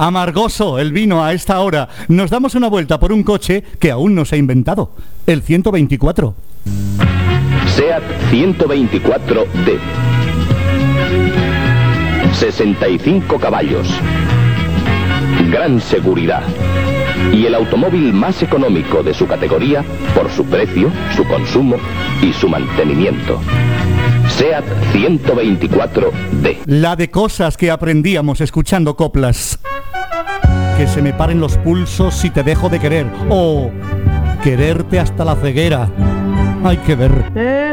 Amargoso el vino a esta hora. Nos damos una vuelta por un coche que aún no se ha inventado. El 124. SEAT 124D. 65 caballos. Gran seguridad. Y el automóvil más económico de su categoría por su precio, su consumo y su mantenimiento. SEAT 124D. La de cosas que aprendíamos escuchando coplas. Que se me paren los pulsos si te dejo de querer. O quererte hasta la ceguera. Hay que ver.